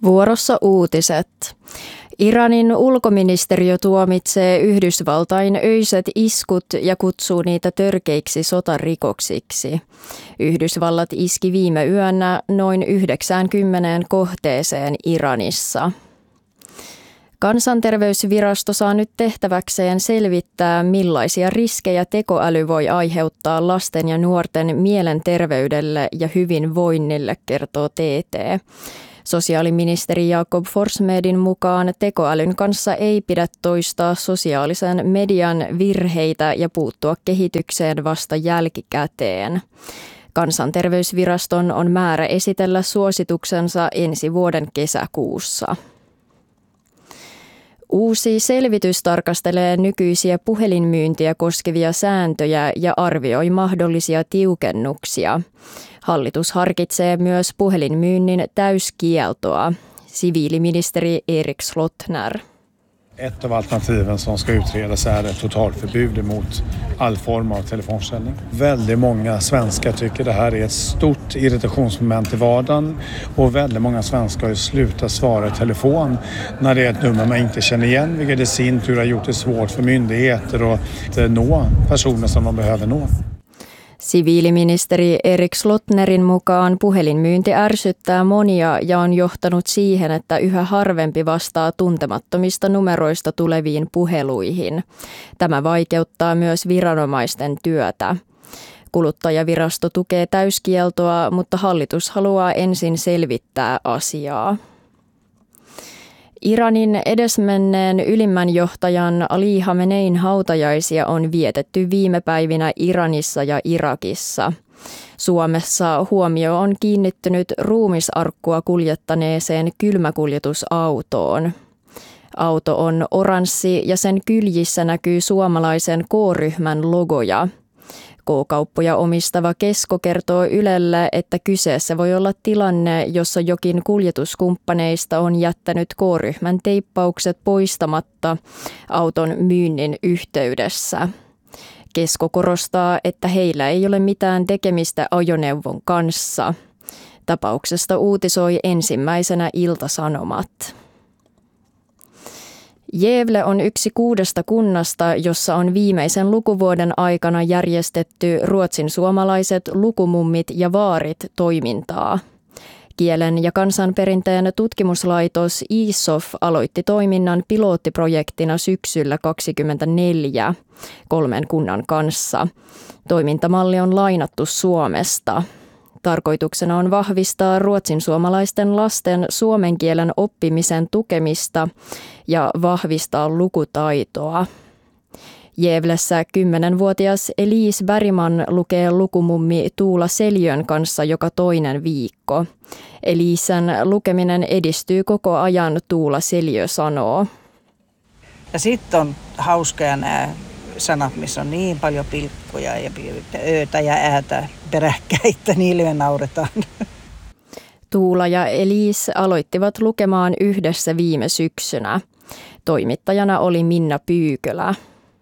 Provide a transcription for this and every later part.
Vuorossa uutiset. Iranin ulkoministeriö tuomitsee Yhdysvaltain öiset iskut ja kutsuu niitä törkeiksi sotarikoksiksi. Yhdysvallat iski viime yönä noin 90 kohteeseen Iranissa. Kansanterveysvirasto saa nyt tehtäväkseen selvittää, millaisia riskejä tekoäly voi aiheuttaa lasten ja nuorten mielenterveydelle ja hyvinvoinnille, kertoo TT. Sosiaaliministeri Jakob Forssmedin mukaan tekoälyn kanssa ei pidä toistaa sosiaalisen median virheitä ja puuttua kehitykseen vasta jälkikäteen. Kansanterveysviraston on määrä esitellä suosituksensa ensi vuoden kesäkuussa. Uusi selvitys tarkastelee nykyisiä puhelinmyyntiä koskevia sääntöjä ja arvioi mahdollisia tiukennuksia. Hallitus harkitsee myös puhelinmyynnin täyskieltoa. Siviiliministeri Erik Slottner. Ett av alternativen som ska utredas är ett totalförbud mot all form av telefonförsäljning. Väldigt många svenskar tycker det här är ett stort irritationsmoment i vardagen och väldigt många svenskar har ju slutat svara i telefon när det är ett nummer man inte känner igen, vilket i sin tur har gjort det svårt för myndigheter att nå personer som de behöver nå. Siviiliministeri Erik Slottnerin mukaan puhelinmyynti ärsyttää monia ja on johtanut siihen, että yhä harvempi vastaa tuntemattomista numeroista tuleviin puheluihin. Tämä vaikeuttaa myös viranomaisten työtä. Kuluttajavirasto tukee täyskieltoa, mutta hallitus haluaa ensin selvittää asiaa. Iranin edesmenneen ylimmän johtajan Ali Khamenein hautajaisia on vietetty viime päivinä Iranissa ja Irakissa. Suomessa huomio on kiinnittynyt ruumisarkkua kuljettaneeseen kylmäkuljetusautoon. Auto on oranssi ja sen kyljissä näkyy suomalaisen K-ryhmän logoja. K-kauppoja omistava Kesko kertoo Ylelle, että kyseessä voi olla tilanne, jossa jokin kuljetuskumppaneista on jättänyt K-ryhmän teippaukset poistamatta auton myynnin yhteydessä. Kesko korostaa, että heillä ei ole mitään tekemistä ajoneuvon kanssa. Tapauksesta uutisoi ensimmäisenä Ilta-Sanomat. Gävle on yksi 6 kunnasta, jossa on viimeisen lukuvuoden aikana järjestetty ruotsinsuomalaiset lukumummit ja vaarit toimintaa. Kielen ja kansanperinteen tutkimuslaitos ISOF aloitti toiminnan piloottiprojektina syksyllä 2024 3 kunnan kanssa. Toimintamalli on lainattu Suomesta. Tarkoituksena on vahvistaa ruotsinsuomalaisten lasten suomen kielen oppimisen tukemista ja vahvistaa lukutaitoa. Gävlessä 10-vuotias Elise Bergman lukee lukumummi Tuula Seljön kanssa joka toinen viikko. Elisen lukeminen edistyy koko ajan, Tuula Seljö sanoo. Ja sitten on hauskoja nämä sanat, missä on niin paljon pilkkoja ja öötä ja äätä peräkkäin, että niille me nauretaan. Tuula ja Elise aloittivat lukemaan yhdessä viime syksynä. Toimittajana oli Minna Pyykölä.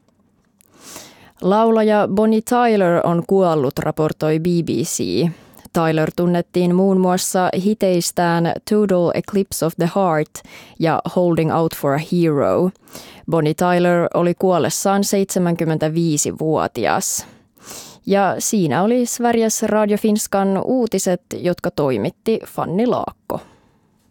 Laulaja Bonnie Tyler on kuollut, raportoi BBC. Tyler tunnettiin muun muassa hiteistään Total Eclipse of the Heart ja Holding Out for a Hero. Bonnie Tyler oli kuollessaan 75-vuotias. Ja siinä oli Sveriges Radio Finskan uutiset, jotka toimitti Fanni Laakko.